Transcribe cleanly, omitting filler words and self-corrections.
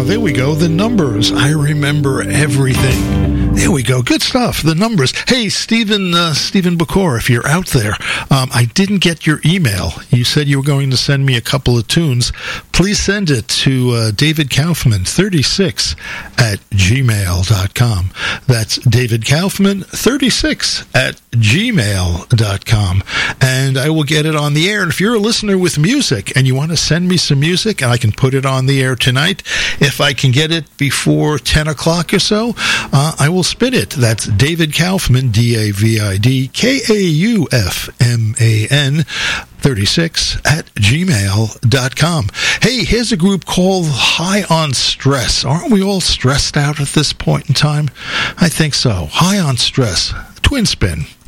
there we go. The numbers. I remember everything. There we go. Good stuff. The numbers. Hey, Stephen Bacor, if you're out there, I didn't get your email. You said you were going to send me a couple of tunes. Please send it to David Kaufman 36 at gmail.com. That's David Kaufman 36 at gmail.com. And I will get it on the air. And if you're a listener with music and you want to send me some music and I can put it on the air tonight, if I can get it before 10 o'clock or so, I will spin it. That's David Kaufman, DavidKaufman 36 at gmail.com. Hey, here's a group called High on Stress. Aren't we all stressed out at this point in time? I think so. High on Stress. Twin spin.